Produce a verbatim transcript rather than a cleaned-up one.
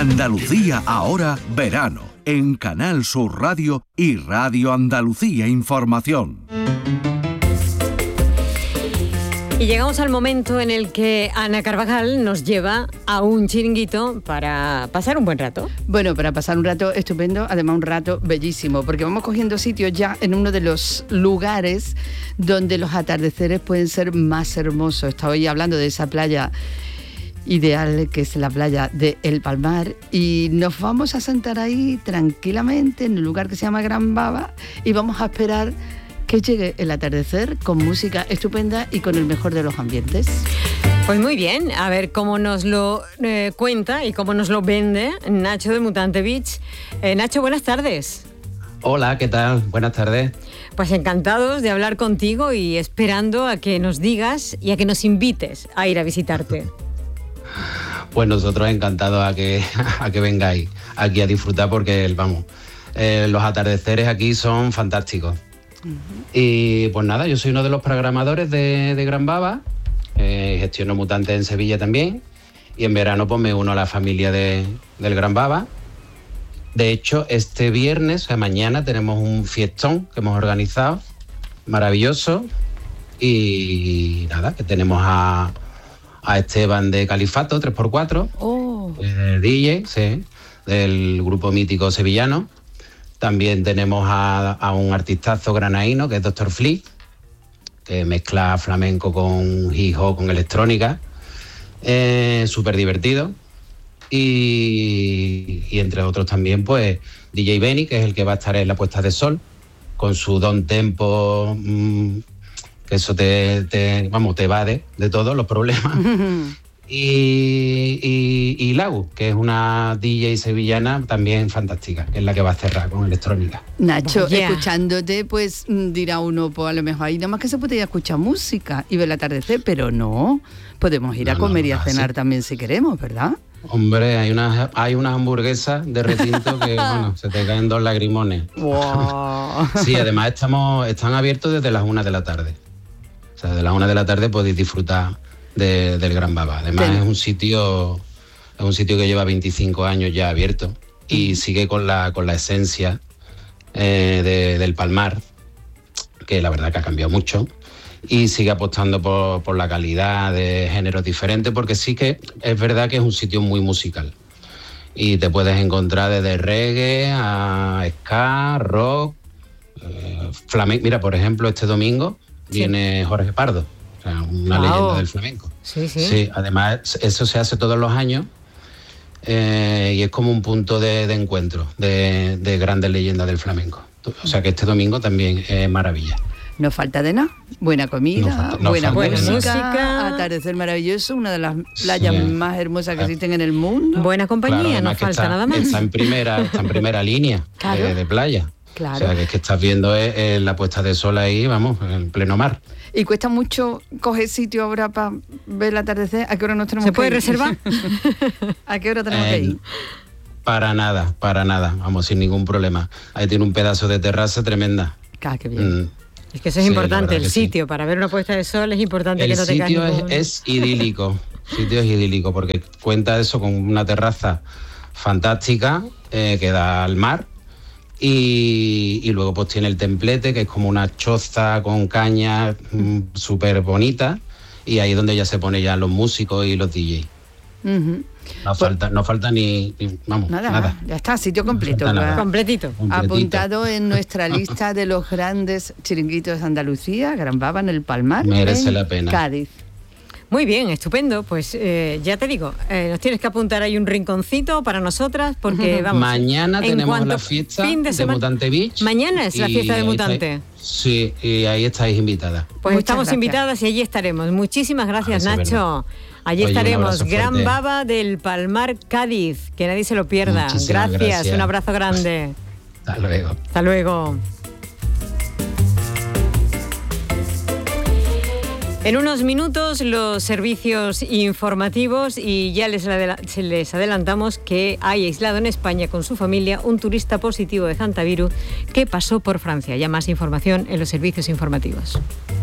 Andalucía ahora, verano, en Canal Sur Radio y Radio Andalucía Información. Y llegamos al momento en el que Ana Carvajal nos lleva a un chiringuito para pasar un buen rato. Bueno, para pasar un rato estupendo, además un rato bellísimo, porque vamos cogiendo sitios ya en uno de los lugares donde los atardeceres pueden ser más hermosos. Estoy hablando de esa playa ideal que es la playa de El Palmar, y nos vamos a sentar ahí tranquilamente en un lugar que se llama Gran Baba y vamos a esperar que llegue el atardecer con música estupenda y con el mejor de los ambientes. Pues muy bien, a ver cómo nos lo eh, cuenta y cómo nos lo vende Nacho de Mutante Beach. Eh, Nacho, buenas tardes. Hola, ¿qué tal? Buenas tardes. Pues encantados de hablar contigo y esperando a que nos digas y a que nos invites a ir a visitarte. Pues nosotros encantados a que, a que vengáis aquí a disfrutar porque, vamos, eh, los atardeceres aquí son fantásticos. Uh-huh. Y pues nada, yo soy uno de los programadores de, de Gran Baba, eh, gestiono Mutantes en Sevilla también, y en verano pues me uno a la familia de, del Gran Baba. De hecho, este viernes, o sea, mañana, tenemos un fiestón que hemos organizado, maravilloso, y nada, que tenemos a... a Esteban de Califato, tres por cuatro, oh. eh, D J, sí, del grupo mítico sevillano. También tenemos a, a un artistazo granaíno, que es doctor Flea, que mezcla flamenco con hip hop, con electrónica. Eh, Súper divertido. Y, y entre otros también, pues, D J Benny, que es el que va a estar en la puesta de sol, con su don tempo... Mmm, que eso te, te, vamos, te evade de todos los problemas. y, y, y Lagu, que es una D J sevillana también fantástica, que es la que va a cerrar con electrónica. Nacho, yeah. escuchándote, pues dirá uno, pues a lo mejor ahí nada más que se puede ir a escuchar música y ver el atardecer, pero no, podemos ir no, a comer no, y a cenar sí. también si queremos, ¿verdad? Hombre, hay unas hay unas hamburguesas de retinto que, bueno, se te caen dos lagrimones. Wow. Sí, además estamos están abiertos desde las una de la tarde. O sea, de las una de la tarde podéis disfrutar de, del Gran Baba. Además sí. es un sitio es un sitio que lleva veinticinco años ya abierto y sigue con la con la esencia eh, de, del Palmar, que la verdad que ha cambiado mucho, y sigue apostando por, por la calidad de géneros diferentes, porque sí que es verdad que es un sitio muy musical y te puedes encontrar desde reggae a ska, rock, eh, flamenco. Mira, por ejemplo, este domingo viene Jorge Pardo, o sea, una wow. leyenda del flamenco. Sí, sí. Sí, además eso se hace todos los años eh, y es como un punto de, de encuentro de, de grandes leyendas del flamenco. O sea que este domingo también es maravilla. No falta de nada. Buena comida, no falta, no buena, buena música, música, atardecer maravilloso, una de las playas sí. más hermosas que existen en el mundo. Buena compañía, claro, no falta está, nada más. Está en primera, está en primera línea claro. de, de playa. Claro. O sea, que es que estás viendo es, es la puesta de sol ahí, vamos, en pleno mar. ¿Y cuesta mucho coger sitio ahora para ver el atardecer? ¿A qué hora nos tenemos que ir? ¿Se puede reservar? ¿A qué hora tenemos eh, que ir? Para nada, para nada, vamos, sin ningún problema. Ahí tiene un pedazo de terraza tremenda. Ah, qué bien. Mm. Es que eso es sí, importante, el sitio, sí. para ver una puesta de sol es importante el que no te caigas. El sitio es, es idílico, el sitio es idílico, porque cuenta eso con una terraza fantástica eh, que da al mar. Y, y luego pues tiene el templete, que es como una choza con cañas mmm, súper bonita, y ahí es donde ya se pone ya los músicos y los D J. Uh-huh. No, pues, falta, no falta ni, ni vamos, nada, nada. Ya está, sitio completo. No nada. Completito. Completito. Apuntado en nuestra lista de los grandes chiringuitos de Andalucía, Gran Baba en el Palmar, merece en la pena. Cádiz. Muy bien, estupendo. Pues eh, ya te digo, eh, nos tienes que apuntar ahí un rinconcito para nosotras, porque vamos. Mañana tenemos la fiesta de, de Mutante Beach. Mañana es la fiesta de Mutante. Estáis, sí, y ahí estáis invitadas. Pues Muchas estamos gracias. invitadas y allí estaremos. Muchísimas gracias, ah, Nacho. Allí Oye, estaremos. Gran Baba del Palmar, Cádiz. Que nadie se lo pierda. Gracias. gracias, un abrazo grande. Hasta luego. Hasta luego. En unos minutos los servicios informativos y ya les, adela- les adelantamos que hay aislado en España con su familia un turista positivo de Zantaviru que pasó por Francia. Ya más información en los servicios informativos.